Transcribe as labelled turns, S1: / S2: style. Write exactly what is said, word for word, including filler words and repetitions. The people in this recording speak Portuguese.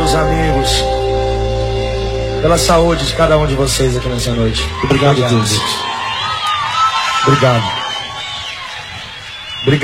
S1: meus amigos, pela saúde de cada um de vocês aqui nessa noite.
S2: Obrigado, Deus.
S1: Obrigado.